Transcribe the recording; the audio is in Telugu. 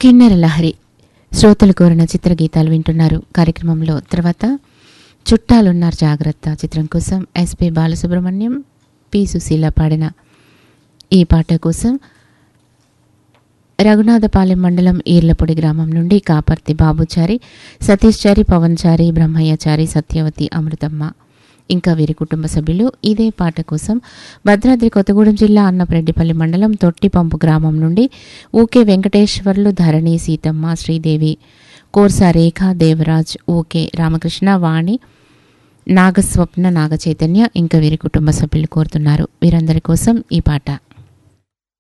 కిన్నెర లహరి శ్రోతలు కోరిన చిత్రగీతాలు వింటున్నారు. కార్యక్రమంలో తర్వాత చుట్టాలున్నారు జాగ్రత్త చిత్రం కోసం ఎస్పి బాలసుబ్రహ్మణ్యం, పి సుశీల పాడిన ఈ పాట కోసం రఘునాథపాలెం మండలం ఈర్లపొడి గ్రామం నుండి కాపర్తి బాబుచారి, సతీష్ చారి, పవన్ చారి, బ్రహ్మయ్యచారి, సత్యవతి, అమృతమ్మ ఇంకా వీరి కుటుంబ సభ్యులు ఇదే పాట కోసం భద్రాద్రి కొత్తగూడెం జిల్లా అన్నపరెడ్డిపల్లి మండలం తొట్టిపంపు గ్రామం నుండి ఊకే వెంకటేశ్వర్లు, ధరణి, సీతమ్మ, శ్రీదేవి, కోర్సా రేఖ, దేవరాజ్, ఊకే రామకృష్ణ, వాణి, నాగస్వప్న, నాగచైతన్య ఇంకా వీరి కుటుంబ సభ్యులు కోరుతున్నారు. వీరందరి కోసం ఈ పాట.